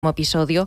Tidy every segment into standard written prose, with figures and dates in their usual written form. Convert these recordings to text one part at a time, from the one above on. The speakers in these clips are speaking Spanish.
episodio,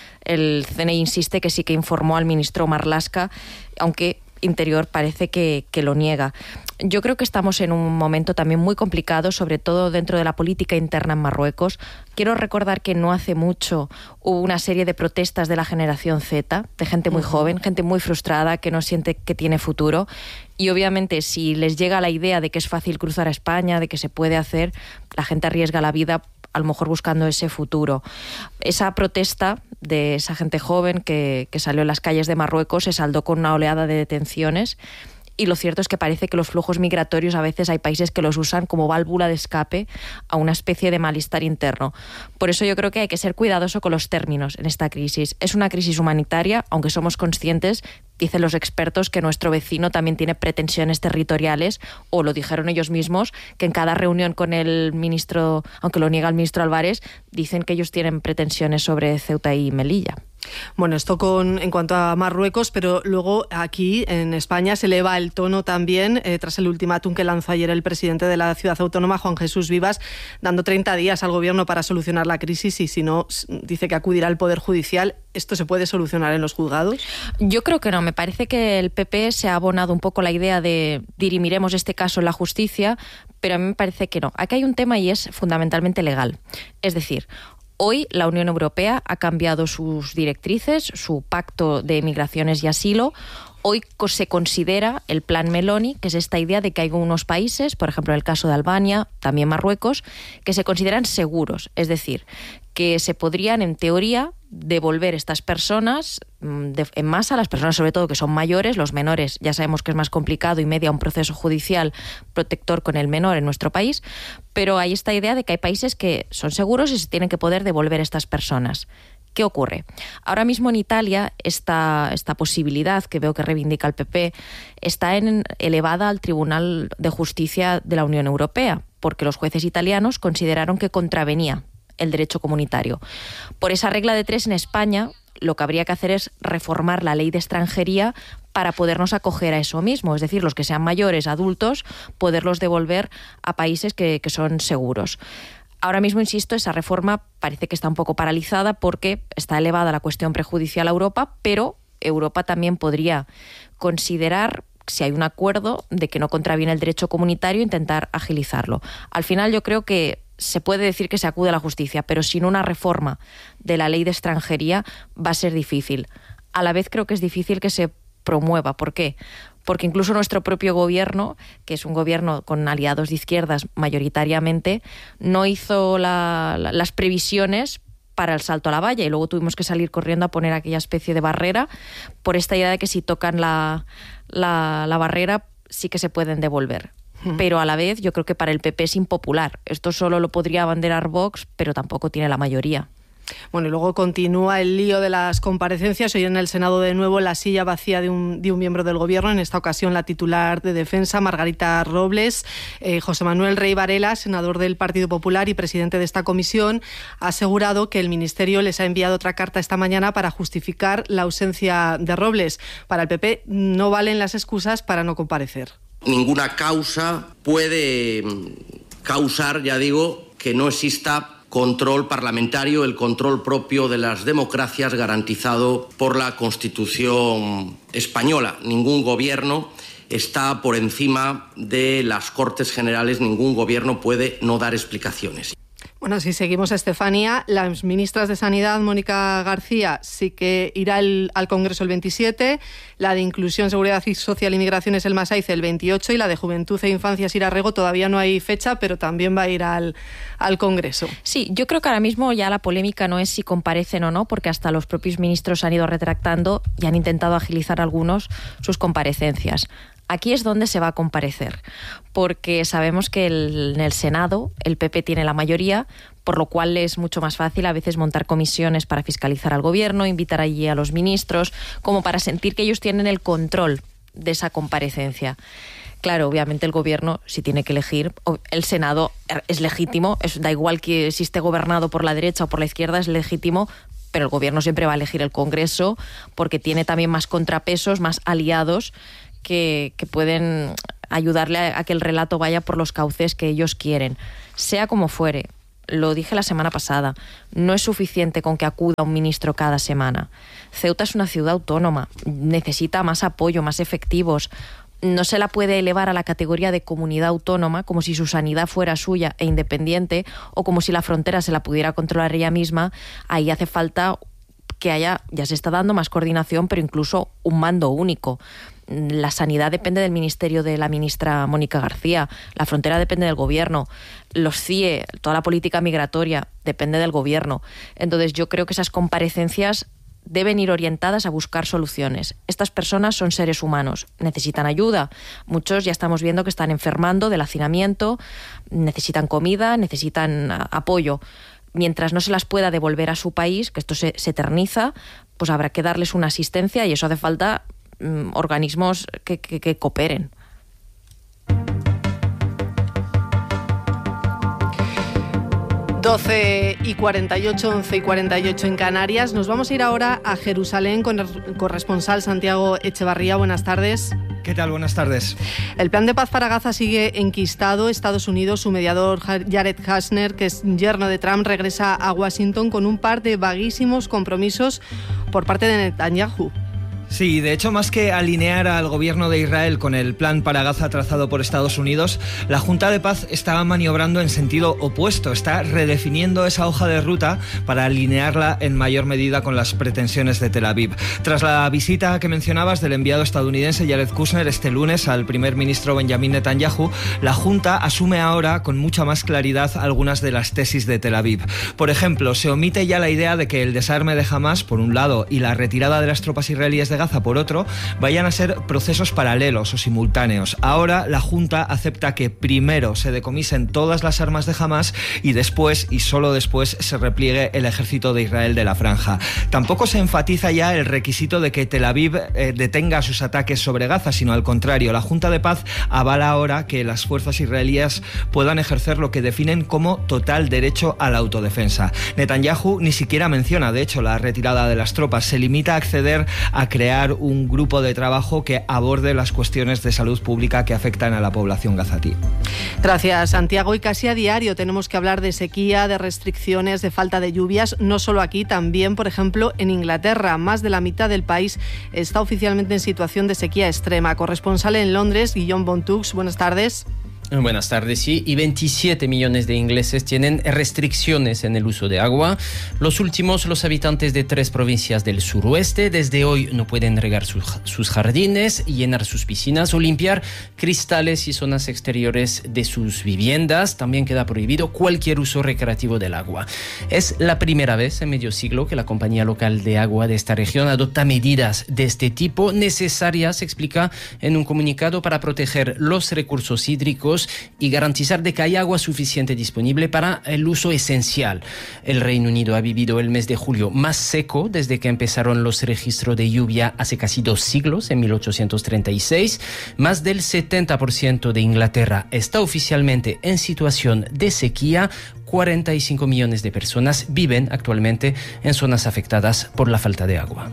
el CNI insiste que sí que informó al ministro Marlaska, aunque Interior parece que lo niega. Yo creo que estamos en un momento también muy complicado, sobre todo dentro de la política interna en Marruecos. Quiero recordar que no hace mucho hubo una serie de protestas de la generación Z, de gente muy joven, gente muy frustrada, que no siente que tiene futuro. Y obviamente si les llega la idea de que es fácil cruzar a España, de que se puede hacer, la gente arriesga la vida a lo mejor buscando ese futuro. Esa protesta de esa gente joven que salió en las calles de Marruecos se saldó con una oleada de detenciones, y lo cierto es que parece que los flujos migratorios a veces hay países que los usan como válvula de escape a una especie de malestar interno. Por eso yo creo que hay que ser cuidadoso con los términos en esta crisis. Es una crisis humanitaria, aunque somos conscientes, dicen los expertos, que nuestro vecino también tiene pretensiones territoriales, o lo dijeron ellos mismos, que en cada reunión con el ministro, aunque lo niega el ministro Álvarez, dicen que ellos tienen pretensiones sobre Ceuta y Melilla. Bueno, esto en cuanto a Marruecos, pero luego aquí en España se eleva el tono también tras el ultimátum que lanzó ayer el presidente de la ciudad autónoma, Juan Jesús Vivas, dando 30 días al gobierno para solucionar la crisis, y si no, dice que acudirá al Poder Judicial. ¿Esto se puede solucionar en los juzgados? Yo creo que no. Me parece que el PP se ha abonado un poco la idea de dirimiremos este caso en la justicia, pero a mí me parece que no. Aquí hay un tema y es fundamentalmente legal. Es decir, hoy la Unión Europea ha cambiado sus directrices, su pacto de migraciones y asilo. Hoy se considera el plan Meloni, que es esta idea de que hay unos países, por ejemplo en el caso de Albania, también Marruecos, que se consideran seguros. Es decir, que se podrían, en teoría, devolver estas personas en masa, las personas sobre todo que son mayores. Los menores ya sabemos que es más complicado y media un proceso judicial protector con el menor en nuestro país, pero hay esta idea de que hay países que son seguros y se tienen que poder devolver estas personas. ¿Qué ocurre? Ahora mismo en Italia esta posibilidad, que veo que reivindica el PP, está elevada al Tribunal de Justicia de la Unión Europea, porque los jueces italianos consideraron que contravenía el derecho comunitario. Por esa regla de 3 en España, lo que habría que hacer es reformar la ley de extranjería para podernos acoger a eso mismo, es decir, los que sean mayores, adultos, poderlos devolver a países que son seguros. Ahora mismo, insisto, esa reforma parece que está un poco paralizada porque está elevada la cuestión prejudicial a Europa, pero Europa también podría considerar, si hay un acuerdo de que no contraviene el derecho comunitario, intentar agilizarlo. Al final yo creo que se puede decir que se acude a la justicia, pero sin una reforma de la ley de extranjería va a ser difícil. A la vez creo que es difícil que se promueva. ¿Por qué? Porque incluso nuestro propio gobierno, que es un gobierno con aliados de izquierdas mayoritariamente, no hizo las previsiones para el salto a la valla, y luego tuvimos que salir corriendo a poner aquella especie de barrera por esta idea de que si tocan la barrera sí que se pueden devolver. Pero a la vez yo creo que para el PP es impopular. Esto solo lo podría abanderar Vox, pero tampoco tiene la mayoría. Bueno, y luego continúa el lío de las comparecencias. Hoy en el Senado de nuevo la silla vacía de un miembro del Gobierno, en esta ocasión la titular de Defensa, Margarita Robles. José Manuel Rey Varela, senador del Partido Popular y presidente de esta comisión, ha asegurado que el Ministerio les ha enviado otra carta esta mañana para justificar la ausencia de Robles. Para el PP no valen las excusas para no comparecer. Ninguna causa puede causar, ya digo, que no exista control parlamentario, el control propio de las democracias garantizado por la Constitución española. Ningún gobierno está por encima de las Cortes Generales, ningún gobierno puede no dar explicaciones. Bueno, si seguimos a Estefanía, las ministras de Sanidad, Mónica García, sí que irá al Congreso el 27, la de Inclusión, Seguridad Social y Migraciones, el Masaiz, el 28, y la de Juventud e Infancia, Sira Rego, todavía no hay fecha, pero también va a ir al Congreso. Sí, yo creo que ahora mismo ya la polémica no es si comparecen o no, porque hasta los propios ministros han ido retractando y han intentado agilizar algunos sus comparecencias. Aquí es donde se va a comparecer, porque sabemos que en el Senado el PP tiene la mayoría, por lo cual es mucho más fácil a veces montar comisiones para fiscalizar al gobierno, invitar allí a los ministros, como para sentir que ellos tienen el control de esa comparecencia. Claro, obviamente el gobierno, si tiene que elegir, el Senado es legítimo, da igual que si esté gobernado por la derecha o por la izquierda, es legítimo, pero el gobierno siempre va a elegir el Congreso porque tiene también más contrapesos, más aliados que pueden ayudarle a que el relato vaya por los cauces que ellos quieren. Sea como fuere, lo dije la semana pasada, no es suficiente con que acuda un ministro cada semana. Ceuta es una ciudad autónoma, necesita más apoyo, más efectivos. No se la puede elevar a la categoría de comunidad autónoma como si su sanidad fuera suya e independiente, o como si la frontera se la pudiera controlar ella misma. Ahí hace falta que haya, ya se está dando más coordinación, pero incluso un mando único. La sanidad depende del ministerio de la ministra Mónica García, la frontera depende del gobierno, los CIE, toda la política migratoria depende del gobierno. Entonces yo creo que esas comparecencias deben ir orientadas a buscar soluciones. Estas personas son seres humanos, necesitan ayuda. Muchos ya estamos viendo que están enfermando del hacinamiento, necesitan comida, necesitan apoyo. Mientras no se las pueda devolver a su país, que esto se eterniza, pues habrá que darles una asistencia, y eso hace falta organismos que cooperen. 12:48, 11:48 en Canarias. Nos vamos a ir ahora a Jerusalén con el corresponsal Santiago Echevarría. Buenas tardes. ¿Qué tal? Buenas tardes. El plan de paz para Gaza sigue enquistado. Estados Unidos, su mediador Jared Kushner, que es yerno de Trump, regresa a Washington con un par de vaguísimos compromisos por parte de Netanyahu. Sí, de hecho, más que alinear al gobierno de Israel con el plan para Gaza trazado por Estados Unidos, la Junta de Paz está maniobrando en sentido opuesto, está redefiniendo esa hoja de ruta para alinearla en mayor medida con las pretensiones de Tel Aviv. Tras la visita que mencionabas del enviado estadounidense Jared Kushner este lunes al primer ministro Benjamin Netanyahu, la Junta asume ahora con mucha más claridad algunas de las tesis de Tel Aviv. Por ejemplo, se omite ya la idea de que el desarme de Hamás, por un lado, y la retirada de las tropas israelíes de Gaza, por otro, vayan a ser procesos paralelos o simultáneos. Ahora la Junta acepta que primero se decomisen todas las armas de Hamás y después, y solo después, se repliegue el ejército de Israel de la franja. Tampoco se enfatiza ya el requisito de que Tel Aviv detenga sus ataques sobre Gaza, sino al contrario, la Junta de Paz avala ahora que las fuerzas israelíes puedan ejercer lo que definen como total derecho a la autodefensa. Netanyahu ni siquiera menciona, de hecho, la retirada de las tropas. Se limita a acceder a crear un grupo de trabajo que aborde las cuestiones de salud pública que afectan a la población gazatí. Gracias, Santiago. Y casi a diario tenemos que hablar de sequía, de restricciones, de falta de lluvias, no solo aquí, también, por ejemplo, en Inglaterra. Más de la mitad del país está oficialmente en situación de sequía extrema. Corresponsal en Londres, Guillaume Bontux, buenas tardes. Buenas tardes, sí. Y 27 millones de ingleses tienen restricciones en el uso de agua. Los últimos, los habitantes de 3 provincias del suroeste, desde hoy no pueden regar sus jardines, llenar sus piscinas o limpiar cristales y zonas exteriores de sus viviendas. También queda prohibido cualquier uso recreativo del agua. Es la primera vez en medio siglo que la compañía local de agua de esta región adopta medidas de este tipo necesarias, explica en un comunicado, para proteger los recursos hídricos y garantizar de que hay agua suficiente disponible para el uso esencial. El Reino Unido ha vivido el mes de julio más seco desde que empezaron los registros de lluvia hace casi 2 siglos, en 1836. Más del 70% de Inglaterra está oficialmente en situación de sequía. 45 millones de personas viven actualmente en zonas afectadas por la falta de agua.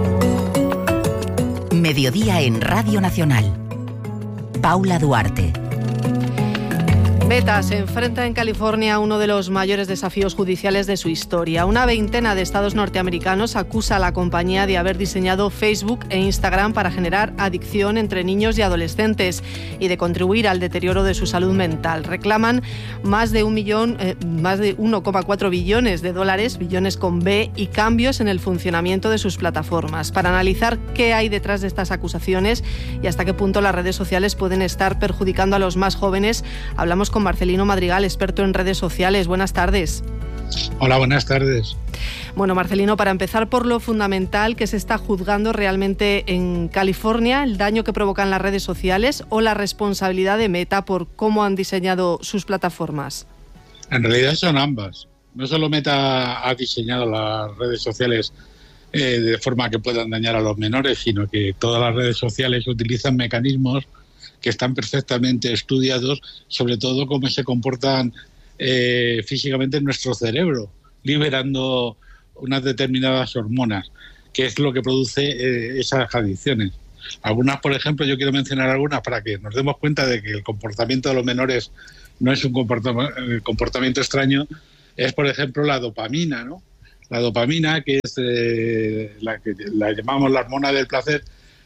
Mediodía en Radio Nacional. Paula Duarte. Meta se enfrenta en California a uno de los mayores desafíos judiciales de su historia. Una veintena de estados norteamericanos acusa a la compañía de haber diseñado Facebook e Instagram para generar adicción entre niños y adolescentes y de contribuir al deterioro de su salud mental. Reclaman más de 1,4 billones de dólares, billones con B, y cambios en el funcionamiento de sus plataformas. Para analizar qué hay detrás de estas acusaciones y hasta qué punto las redes sociales pueden estar perjudicando a los más jóvenes, hablamos con Marcelino Madrigal, experto en redes sociales. Buenas tardes. Hola, buenas tardes. Bueno, Marcelino, para empezar por lo fundamental, ¿qué se está juzgando realmente en California? ¿El daño que provocan las redes sociales o la responsabilidad de Meta por cómo han diseñado sus plataformas? En realidad son ambas. No solo Meta ha diseñado las redes sociales de forma que puedan dañar a los menores, sino que todas las redes sociales utilizan mecanismos que están perfectamente estudiados, sobre todo cómo se comportan físicamente en nuestro cerebro, liberando unas determinadas hormonas, que es lo que produce esas adicciones. Algunas, por ejemplo, yo quiero mencionar algunas para que nos demos cuenta de que el comportamiento de los menores no es un comportamiento extraño. es, por ejemplo, la dopamina, ¿no? La dopamina, que es la que la llamamos la hormona del placer,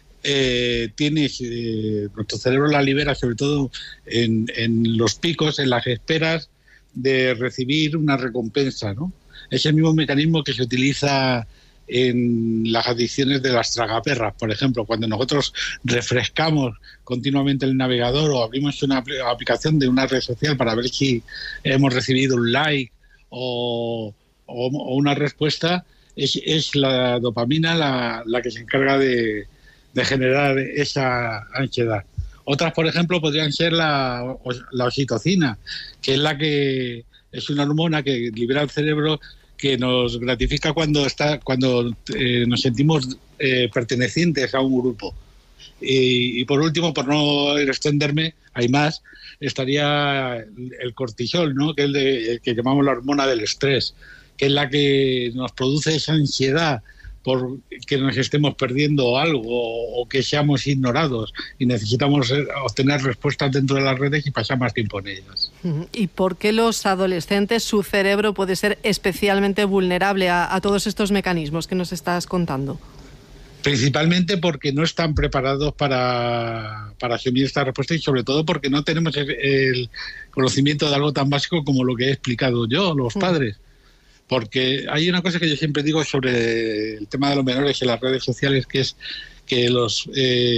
nuestro cerebro la libera sobre todo en los picos, en las esperas de recibir una recompensa, ¿no? Es el mismo mecanismo que se utiliza en las adicciones de las tragaperras, por ejemplo, cuando nosotros refrescamos continuamente el navegador o abrimos una aplicación de una red social para ver si hemos recibido un like o una respuesta, es la dopamina la que se encarga de generar esa ansiedad. Otras, por ejemplo, podrían ser la oxitocina, que es una hormona que libera el cerebro, que nos gratifica cuando nos sentimos pertenecientes a un grupo. Y por último, por no extenderme, hay más, estaría el cortisol, ¿no? Que es el que llamamos la hormona del estrés, que es la que nos produce esa ansiedad por que nos estemos perdiendo algo o que seamos ignorados y necesitamos obtener respuestas dentro de las redes y pasar más tiempo en ellas. ¿Y por qué los adolescentes, su cerebro puede ser especialmente vulnerable a todos estos mecanismos que nos estás contando? Principalmente porque no están preparados para asumir esta respuesta y sobre todo porque no tenemos el conocimiento de algo tan básico como lo que he explicado yo, los padres. Porque hay una cosa que yo siempre digo sobre el tema de los menores y las redes sociales, que es que los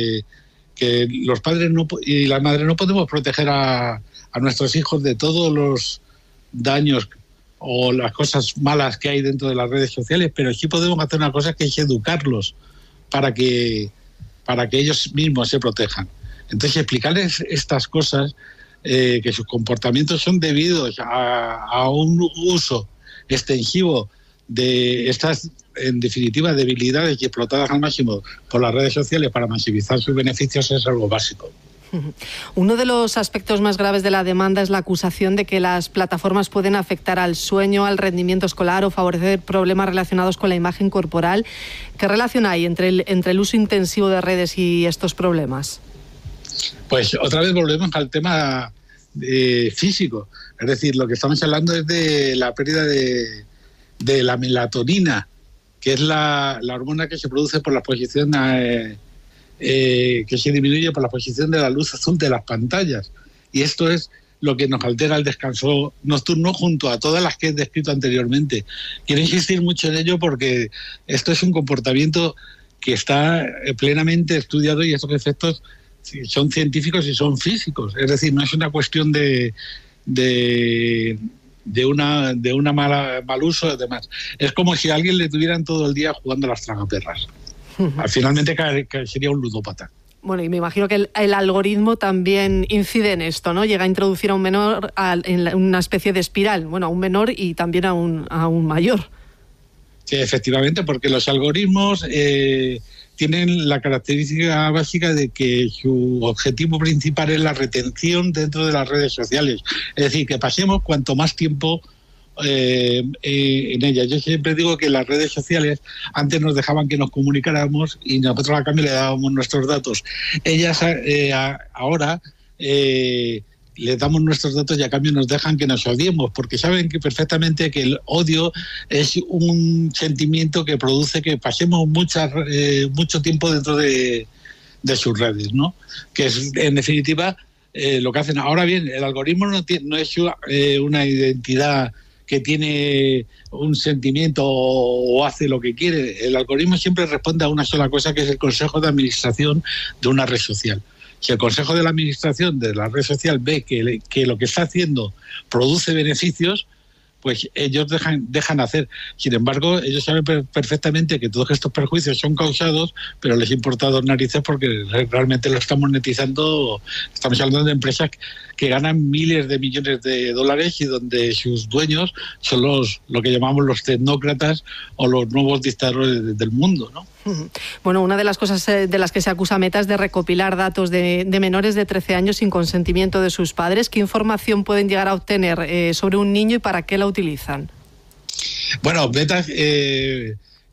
padres y las madres no podemos proteger a nuestros hijos de todos los daños o las cosas malas que hay dentro de las redes sociales, pero sí podemos hacer una cosa, que es educarlos para que ellos mismos se protejan. Entonces, explicarles estas cosas, que sus comportamientos son debidos a un uso extensivo de estas, en definitiva, debilidades y explotadas al máximo por las redes sociales para maximizar sus beneficios, es algo básico. Uno de los aspectos más graves de la demanda es la acusación de que las plataformas pueden afectar al sueño, al rendimiento escolar o favorecer problemas relacionados con la imagen corporal. ¿Qué relación hay entre el uso intensivo de redes y estos problemas? Pues otra vez volvemos al tema físico. Es decir, lo que estamos hablando es de la pérdida de la melatonina, que es la hormona que se produce por la exposición que se disminuye por la exposición de la luz azul de las pantallas. Y esto es lo que nos altera el descanso nocturno, junto a todas las que he descrito anteriormente. Quiero insistir mucho en ello porque esto es un comportamiento que está plenamente estudiado y estos efectos son científicos y son físicos. Es decir, no es una cuestión de una mal uso, además. Es como si a alguien le tuvieran todo el día jugando a las tragaperras. Finalmente sería un ludópata. Bueno, y me imagino que el algoritmo también incide en esto, ¿no? Llega a introducir a un menor en una especie de espiral, bueno, a un menor y también a un mayor. Sí, efectivamente, porque los algoritmos tienen la característica básica de que su objetivo principal es la retención dentro de las redes sociales. Es decir, que pasemos cuanto más tiempo en ellas. Yo siempre digo que las redes sociales antes nos dejaban que nos comunicáramos y nosotros a cambio le dábamos nuestros datos. Ellas ahora les damos nuestros datos y a cambio nos dejan que nos odiemos, porque saben que perfectamente que el odio es un sentimiento que produce que pasemos mucho tiempo dentro de sus redes, ¿no? Que es, en definitiva, lo que hacen. Ahora bien, el algoritmo no es una identidad que tiene un sentimiento o hace lo que quiere. El algoritmo siempre responde a una sola cosa, que es el consejo de administración de una red social. Si el consejo de la administración de la red social ve que lo que está haciendo produce beneficios, pues ellos dejan hacer. Sin embargo, ellos saben perfectamente que todos estos perjuicios son causados, pero les importa dos narices porque realmente lo están monetizando. Estamos hablando de empresas que ganan miles de millones de dólares y donde sus dueños son lo que llamamos los tecnócratas o los nuevos dictadores del mundo, ¿no? Bueno, una de las cosas de las que se acusa Meta es de recopilar datos de menores de 13 años sin consentimiento de sus padres. ¿Qué información pueden llegar a obtener sobre un niño y para qué la utilizan? Bueno, Meta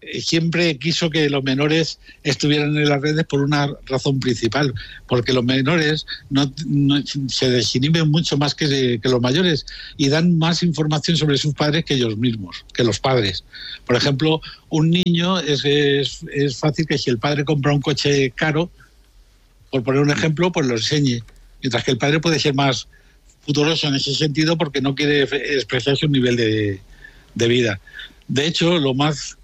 siempre quiso que los menores estuvieran en las redes por una razón principal, porque los menores no se desinhiben mucho más que los mayores y dan más información sobre sus padres que ellos mismos, que los padres. Por ejemplo, un niño es fácil que si el padre compra un coche caro, por poner un ejemplo, pues lo enseñe, mientras que el padre puede ser más pudoroso en ese sentido porque no quiere expresar su nivel de vida. De hecho, lo más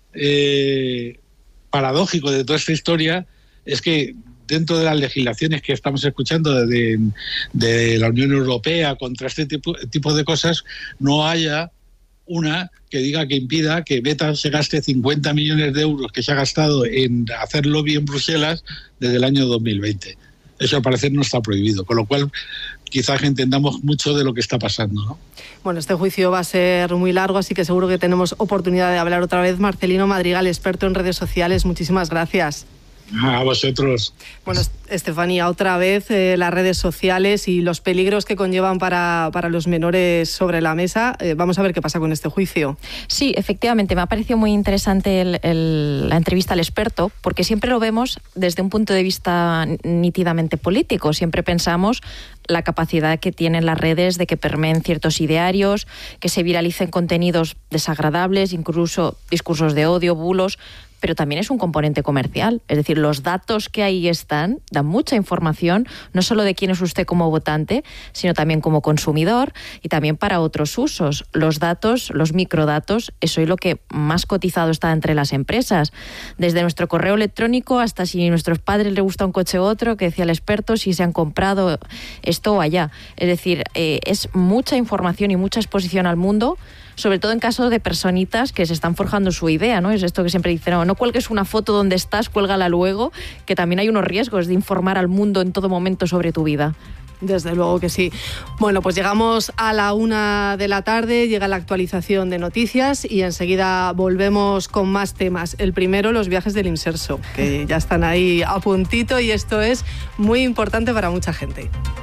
paradójico de toda esta historia es que dentro de las legislaciones que estamos escuchando de la Unión Europea contra este tipo de cosas, no haya una que diga que impida que Meta se gaste 50 millones de euros que se ha gastado en hacer lobby en Bruselas desde el año 2020. Eso al parecer no está prohibido, con lo cual quizás entendamos mucho de lo que está pasando, ¿no? Bueno, este juicio va a ser muy largo, así que seguro que tenemos oportunidad de hablar otra vez. Marcelino Madrigal, experto en redes sociales, muchísimas gracias. A vosotros. Bueno, Estefanía, otra vez las redes sociales y los peligros que conllevan para los menores sobre la mesa. Vamos a ver qué pasa con este juicio. Sí, efectivamente, me ha parecido muy interesante la entrevista al experto, porque siempre lo vemos desde un punto de vista nítidamente político. Siempre pensamos la capacidad que tienen las redes de que permeen ciertos idearios, que se viralicen contenidos desagradables, incluso discursos de odio, bulos, pero también es un componente comercial. Es decir, los datos que ahí están dan mucha información, no solo de quién es usted como votante, sino también como consumidor y también para otros usos. Los datos, los microdatos, es hoy lo que más cotizado está entre las empresas. Desde nuestro correo electrónico hasta si a nuestros padres les gusta un coche u otro, que decía el experto, si se han comprado esto o allá. Es decir, es mucha información y mucha exposición al mundo, sobre todo en caso de personitas que se están forjando su idea, ¿no? Es esto que siempre dicen, no cuelgues una foto donde estás, cuélgala luego, que también hay unos riesgos de informar al mundo en todo momento sobre tu vida. Desde luego que sí. Bueno, pues llegamos a la 1 de la tarde, llega la actualización de noticias y enseguida volvemos con más temas. El primero, los viajes del Imserso, que ya están ahí a puntito y esto es muy importante para mucha gente.